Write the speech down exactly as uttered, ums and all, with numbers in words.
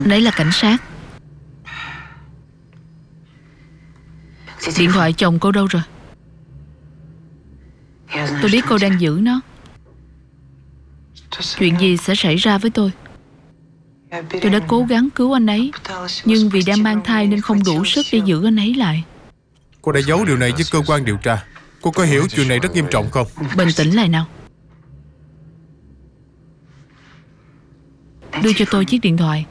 Đấy là cảnh sát. Điện thoại chồng cô đâu rồi? Tôi biết cô đang giữ nó. Chuyện gì sẽ xảy ra với tôi? Tôi đã cố gắng cứu anh ấy, nhưng vì đang mang thai nên không đủ sức để giữ anh ấy lại. Cô đã giấu điều này với cơ quan điều tra. Cô có hiểu chuyện này rất nghiêm trọng không? Bình tĩnh lại nào. Đưa cho tôi chiếc điện thoại.